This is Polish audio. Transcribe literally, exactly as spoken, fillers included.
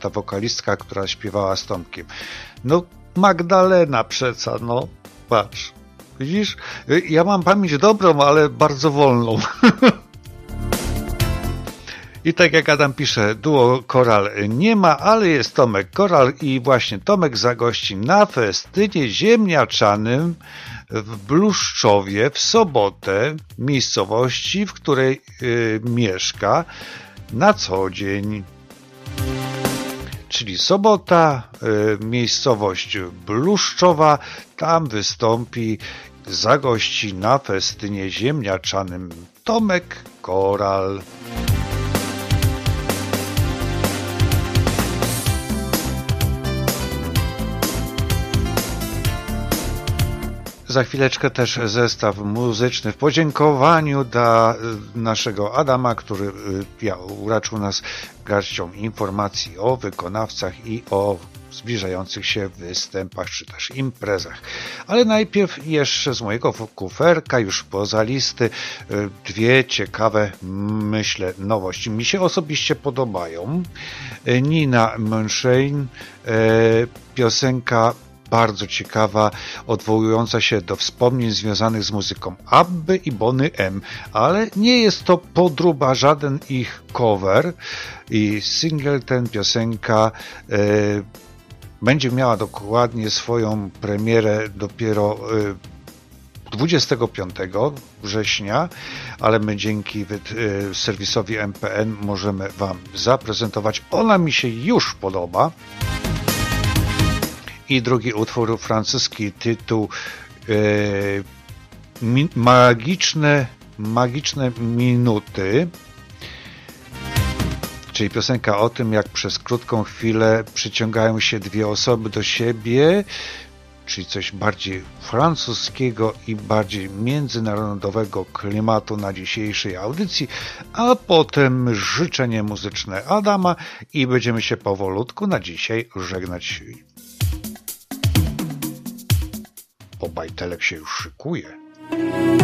ta wokalistka, która śpiewała z Tomkiem. No, Magdalena przeca, no, patrz. Widzisz? Ja mam pamięć dobrą, ale bardzo wolną. I tak jak Adam pisze, duo Koral nie ma, ale jest Tomek Koral i właśnie Tomek zagości na festynie ziemniaczanym w Bluszczowie w sobotę, miejscowości, w której y, mieszka na co dzień. Czyli sobota, y, miejscowość Bluszczowa, tam wystąpi, zagości na festynie ziemniaczanym Tomek Koral. Za chwileczkę też zestaw muzyczny w podziękowaniu dla naszego Adama, który uraczył nas garścią informacji o wykonawcach i o zbliżających się występach czy też imprezach. Ale najpierw jeszcze z mojego kuferka, już poza listy, dwie ciekawe, myślę, nowości. Mi się osobiście podobają. Nina Mönchein, piosenka bardzo ciekawa, odwołująca się do wspomnień związanych z muzyką Abby i Boney M, ale nie jest to podróba, żaden ich cover i single ten, piosenka e, będzie miała dokładnie swoją premierę dopiero e, dwudziestego piątego września, ale my dzięki e, serwisowi M P N możemy Wam zaprezentować. Ona mi się już podoba. I drugi utwór, francuski tytuł e, mi, magiczne, magiczne minuty, czyli piosenka o tym, jak przez krótką chwilę przyciągają się dwie osoby do siebie, czyli coś bardziej francuskiego i bardziej międzynarodowego klimatu na dzisiejszej audycji, a potem życzenie muzyczne Adama i będziemy się powolutku na dzisiaj żegnać. Bo bajtelek się już szykuje.